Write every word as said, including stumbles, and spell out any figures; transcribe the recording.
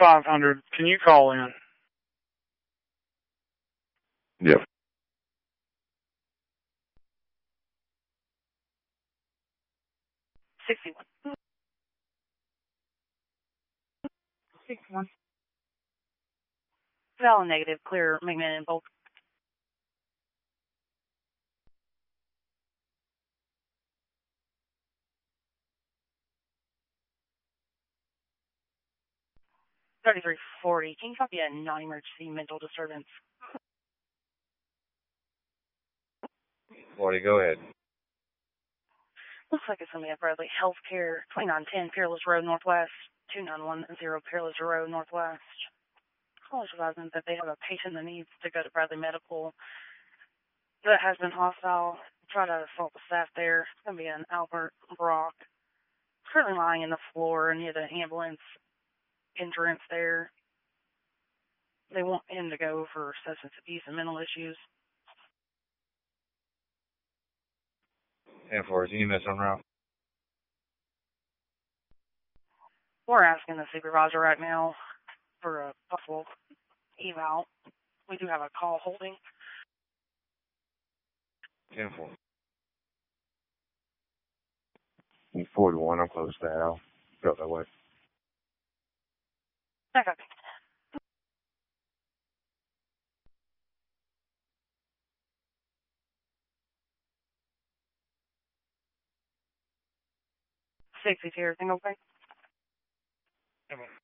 five hundred. Can you call in? Yep. sixty-one. sixty-one. Valid negative. Clear McMahon and Bolt. thirty-three forty. Can you copy a non-emergency mental disturbance? forty, go ahead. Looks like it's going to be at Bradley Healthcare, twenty-nine ten Peerless Road Northwest, two nine one zero Peerless Road Northwest. Call us advising that they have a patient that needs to go to Bradley Medical that has been hostile. Try to assault the staff there. It's going to be an Albert Brock. Currently lying in the floor near the ambulance entrance there. They want him to go for substance abuse and mental issues. ten four, is E M S on route? We're asking the supervisor right now for a possible eval. We do have a call holding. ten four. forty-one, I'm close to Al. Go that way. Okay. sixty-two, everything okay? Yeah,